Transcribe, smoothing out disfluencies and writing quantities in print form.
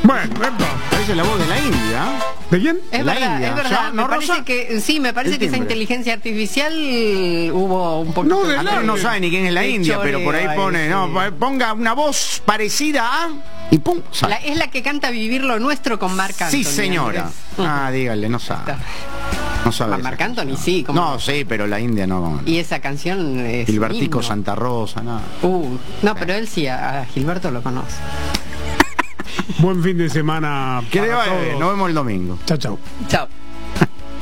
Bueno, Parece la voz de la India. ¿de quién? Es La verdad, India. es verdad. Ya, Me ¿no, parece Rosa? que sí, me parece El que esa timbre. inteligencia artificial hubo un poquito. No, de Acá no sabe ni quién es la de India, pero por ahí choreo pone, ahí, no, sí. ponga una voz parecida a... Y pum, sale. Es la que canta Vivir lo Nuestro con Marc Anthony. Sí, señora. Andrés. Ah, dígale, no sabe. No sabe. Marc esa Anthony, canción. sí. ¿cómo No, sí, pero la India no. Y esa canción es Gilbertico himno. Santa Rosa, nada. No, pero él sí, a Gilberto lo conoce. Buen fin de semana. Que le para vaya bien, todos. nos vemos el domingo. Chao, chao. Chao.